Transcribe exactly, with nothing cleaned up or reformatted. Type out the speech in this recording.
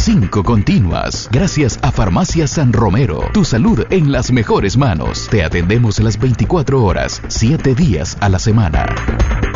cinco continuas. Gracias a Farmacia San Romero. Tu salud en las mejores manos. Te atendemos las veinticuatro horas, siete días a la semana.